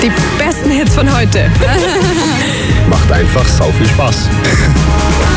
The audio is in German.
Die besten Hits von heute. Macht einfach sau viel Spaß.